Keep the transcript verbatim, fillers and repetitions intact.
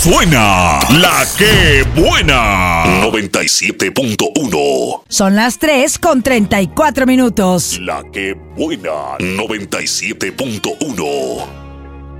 Suena La Que Buena. noventa y siete punto uno. Son las tres con treinta y cuatro minutos. La Que Buena. noventa y siete punto uno.